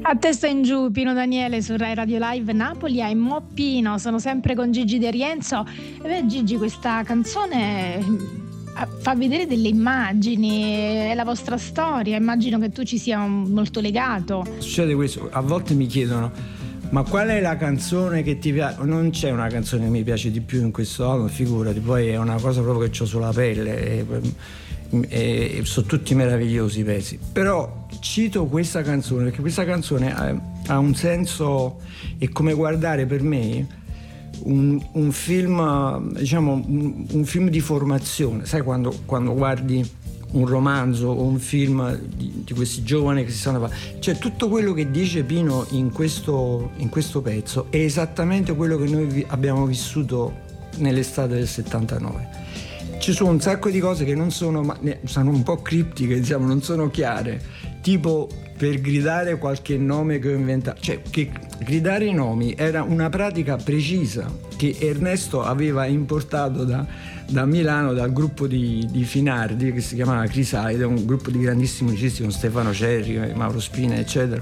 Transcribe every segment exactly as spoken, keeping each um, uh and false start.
A testa in giù, Pino Daniele su Rai Radio Live Napoli a Mo Pino, sono sempre con Gigi De Rienzo. E beh, Gigi, questa canzone fa vedere delle immagini, è la vostra storia, immagino che tu ci sia molto legato. Succede questo, a volte mi chiedono: ma qual è la canzone che ti piace? Non c'è una canzone che mi piace di più in questo album, figurati, poi è una cosa proprio che ho sulla pelle. E, e, e sono tutti meravigliosi i pezzi, però cito questa canzone perché questa canzone ha, ha un senso, è come guardare per me un, un film, diciamo un, un film di formazione, sai, quando, quando guardi un romanzo o un film di, di questi giovani che si stanno facendo, cioè tutto quello che dice Pino in questo, in questo pezzo è esattamente quello che noi vi, abbiamo vissuto nell'estate del settantanove. Ci sono un sacco di cose che non sono, sono un po' criptiche, diciamo, non sono chiare, tipo per gridare qualche nome che ho inventato, cioè che gridare i nomi era una pratica precisa che Ernesto aveva importato da, da Milano, dal gruppo di, di Finardi che si chiamava Crisaide, un gruppo di grandissimi musicisti con Stefano Cerri, Mauro Spina eccetera,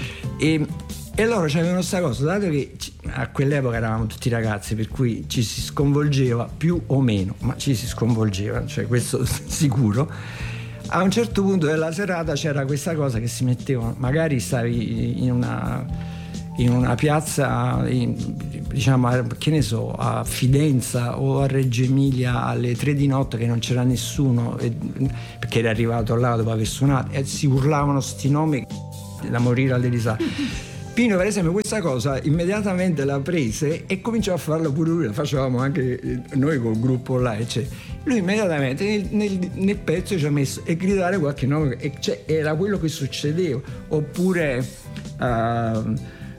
e E loro c'avevano questa cosa, dato che a quell'epoca eravamo tutti ragazzi, per cui ci si sconvolgeva più o meno, ma ci si sconvolgeva, cioè questo sicuro. A un certo punto della serata c'era questa cosa che si mettevano, magari stavi in una, in una piazza, in, diciamo, che ne so, a Fidenza o a Reggio Emilia alle tre di notte che non c'era nessuno, e, perché era arrivato là dopo aver suonato, e si urlavano sti nomi da morire alle risate. Pino, per esempio, questa cosa immediatamente l'ha prese e cominciò a farla pure lui, la facevamo anche noi col gruppo là, eccetera. Lui immediatamente nel, nel, nel pezzo ci ha messo e gridare qualche nome, e cioè, era quello che succedeva. Oppure uh,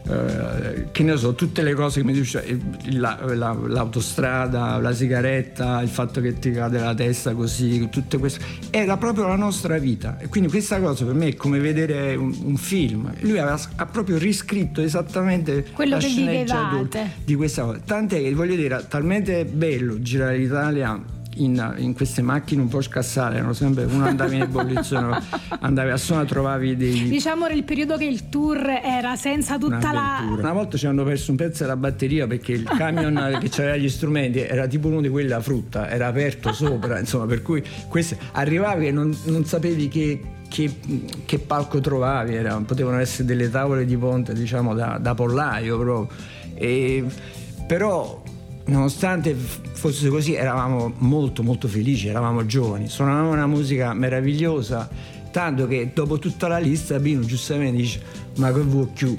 uh, che ne so, tutte le cose che mi dice la, la, l'autostrada, la sigaretta, il fatto che ti cade la testa così, tutte queste, era proprio la nostra vita. E quindi questa cosa per me è come vedere un, un film. Lui aveva, ha proprio riscritto esattamente quello la che sceneggiatura di questa cosa, tant'è che, voglio dire, talmente bello girare l'Italia In, in queste macchine un po' scassate, erano sempre, uno andava in ebollizione, andavi a suonare, trovavi dei, diciamo era il periodo che il tour era senza tutta la... Una volta ci hanno perso un pezzo della batteria perché il camion che c'aveva gli strumenti era tipo uno di quelli a frutta, era aperto sopra, insomma, per cui questo, arrivavi e non, non sapevi che Che, che palco trovavi, era, potevano essere delle tavole di ponte, diciamo, da, da pollaio proprio. E, però nonostante fosse così eravamo molto molto felici, eravamo giovani, suonavamo una musica meravigliosa, tanto che dopo tutta la lista Pino giustamente dice: ma che vuoi più?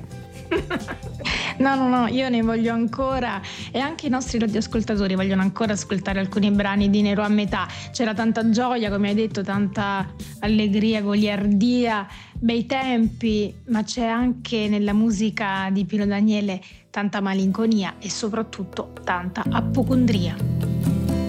No, no, no, io ne voglio ancora, e anche i nostri radioascoltatori vogliono ancora ascoltare alcuni brani di Nero a metà. C'era tanta gioia, come hai detto, tanta allegria, goliardia, bei tempi, ma c'è anche nella musica di Pino Daniele tanta malinconia e soprattutto tanta apocondria.